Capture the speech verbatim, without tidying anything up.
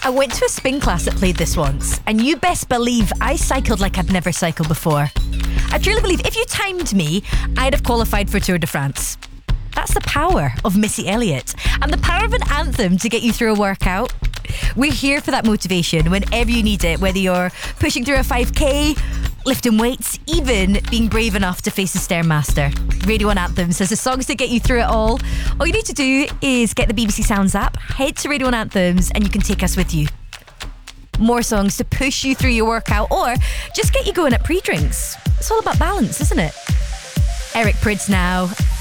I went to a spin class that played this once, and you best believe I cycled like I'd never cycled before. I truly believe if you timed me, I'd have qualified for Tour de France. That's the power of Missy Elliott and the power of an anthem to get you through a workout. We're here for that motivation whenever you need it, whether you're pushing through a five K, lifting weights, even being brave enough to face the Stairmaster. Radio one Anthems has the songs to get you through it all. All you need to do is get the B B C Sounds app, head to Radio one Anthems, and you can take us with you. More songs to push you through your workout or just get you going at pre-drinks. It's all about balance, isn't it? Eric Prydz now.